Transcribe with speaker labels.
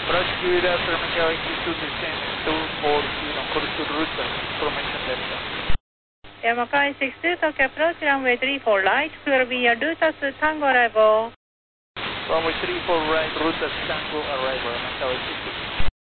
Speaker 1: Brasília, Terminal 82, descending 240, corrected route, information Delta.
Speaker 2: Yamakai 62, Tokyo approach runway 34 right, clear via Dutas Tango arrival.
Speaker 1: Runway 34 right, route Tango arrival, Macau 62.